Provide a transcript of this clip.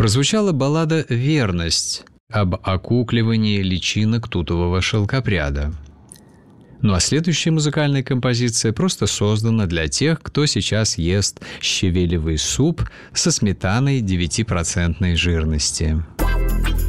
прозвучала баллада «Верность» об окукливании личинок тутового шелкопряда. Ну а следующая музыкальная композиция просто создана для тех, кто сейчас ест щавелевый суп со сметаной 9% жирности.